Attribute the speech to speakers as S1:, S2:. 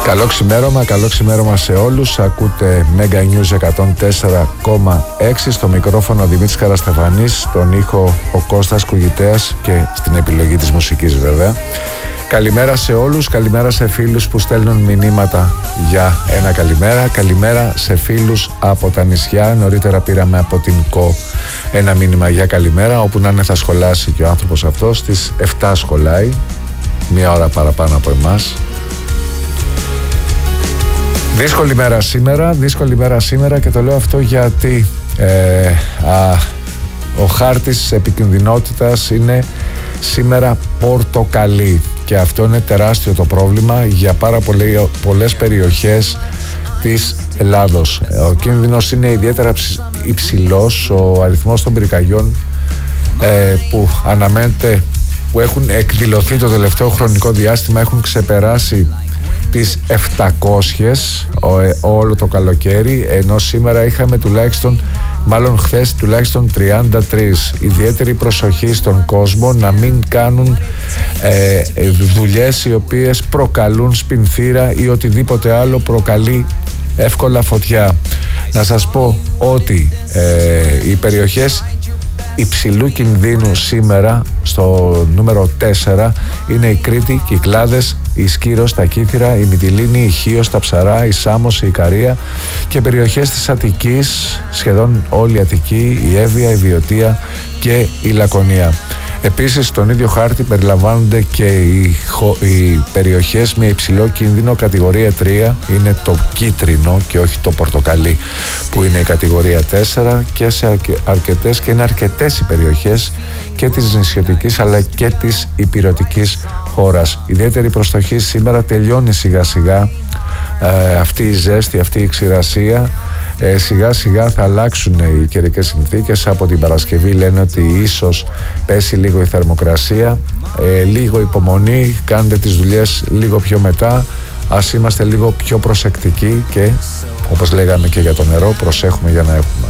S1: Καλό ξημέρωμα σε όλους. Ακούτε Mega News 104,6. Στο μικρόφωνο ο Δημήτρης Καραστεφανής, στον ήχο ο Κώστας Κουγητέας και στην επιλογή της μουσικής βέβαια. Καλημέρα σε όλους, καλημέρα σε φίλους που στέλνουν μηνύματα για ένα καλημέρα. Καλημέρα σε φίλους από τα νησιά. Νωρίτερα πήραμε από την ΚΟ ένα μήνυμα για καλημέρα. Όπου να είναι θα σχολάσει και ο άνθρωπος αυτός. Στις 7 σχολάει, μία ώρα παραπάνω από εμάς. Δύσκολη μέρα σήμερα και το λέω αυτό γιατί ο χάρτης επικινδυνότητας είναι σήμερα πορτοκαλί και αυτό είναι τεράστιο το πρόβλημα για πάρα πολλές περιοχές της Ελλάδος. Ο κίνδυνος είναι ιδιαίτερα υψηλός. Ο αριθμός των πυρκαγιών που αναμένεται, που έχουν εκδηλωθεί το τελευταίο χρονικό διάστημα, έχουν ξεπεράσει τις 700 όλο το καλοκαίρι, ενώ σήμερα είχαμε χθες τουλάχιστον 33. Ιδιαίτερη προσοχή στον κόσμο να μην κάνουν δουλειές οι οποίες προκαλούν σπινθήρα ή οτιδήποτε άλλο προκαλεί εύκολα φωτιά. Να σας πω ότι οι περιοχές υψηλού κινδύνου σήμερα στο νούμερο 4 είναι η Κρήτη, Κυκλάδες, η Σκύρος, τα Κύθυρα, η Μυτιλήνη, η Χίος, τα Ψαρά, η Σάμος, η Ικαρία και περιοχές της Αττικής, σχεδόν όλη η Αττική, η Εύβοια, η Βιωτία και η Λακωνία. Επίσης στον ίδιο χάρτη περιλαμβάνονται και οι περιοχές με υψηλό κίνδυνο κατηγορία 3, είναι το κίτρινο και όχι το πορτοκαλί που είναι η κατηγορία 4 και σε είναι αρκετές οι περιοχές και της νησιωτικής αλλά και της ηπειρωτικής χώρας. Ιδιαίτερη προστοχή σήμερα, τελειώνει σιγά σιγά αυτή η ζέστη, αυτή η ξηρασία. Σιγά σιγά θα αλλάξουν οι καιρικές συνθήκες. Από την Παρασκευή λένε ότι ίσως πέσει λίγο η θερμοκρασία. Λίγο υπομονή, κάντε τις δουλειές λίγο πιο μετά. Ας είμαστε λίγο πιο προσεκτικοί και όπως λέγαμε και για το νερό, προσέχουμε για να έχουμε.